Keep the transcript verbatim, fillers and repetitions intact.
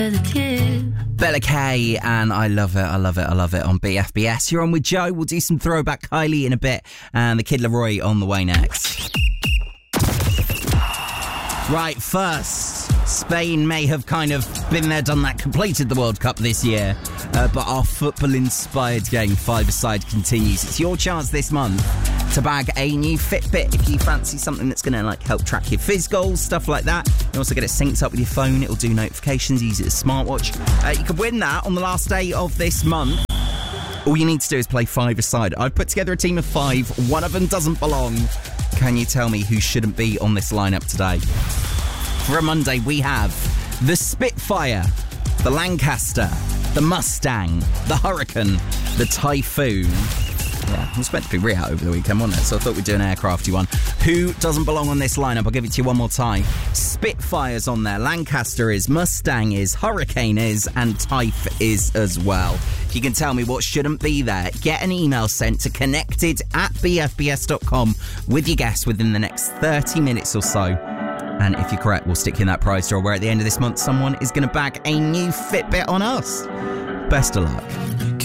Bella K, and I love it, I love it, I love it on B F B S. You're on with Joe. We'll do some throwback Kylie in a bit, and the Kid Laroi on the way next. Right, first, Spain may have kind of been there, done that, completed the World Cup this year, uh, but our football-inspired game, Five-A-Side, continues. It's your chance this month to bag a new Fitbit if you fancy something that's going to like help track your fizz goals, stuff like that. You also get it synced up with your phone. It'll do notifications, use it as a smartwatch. Uh, you could win that on the last day of this month. All you need to do is play Five-A-Side. I've put together a team of five. One of them doesn't belong. Can you tell me who shouldn't be on this lineup today? For a Monday, we have the Spitfire, the Lancaster, the Mustang, the Hurricane, the Typhoon. Yeah, it was meant to be Riyadh over the weekend, wasn't it? So I thought we'd do an aircrafty one. Who doesn't belong on this lineup? I'll give it to you one more time. Spitfire's on there, Lancaster is, Mustang is, Hurricane is, and Typh is as well. If you can tell me what shouldn't be there, get an email sent to connected at b f b s dot com with your guess within the next thirty minutes or so. And if you're correct, we'll stick you in that prize draw where at the end of this month, someone is going to bag a new Fitbit on us. Best of luck.